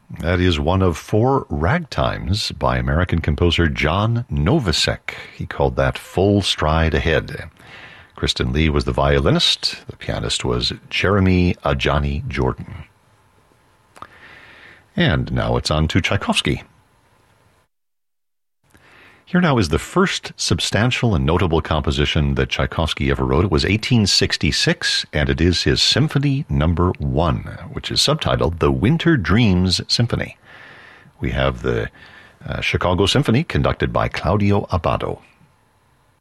That is one of 4 ragtimes by American composer John Novosek. He called that Full Stride Ahead. Kristen Lee was the violinist. The pianist was Jeremy Ajani Jordan. And now it's on to Tchaikovsky. Here now is the first substantial and notable composition that Tchaikovsky ever wrote. It was 1866, and it is his Symphony No. 1, which is subtitled The Winter Dreams Symphony. We have the Chicago Symphony conducted by Claudio Abbado.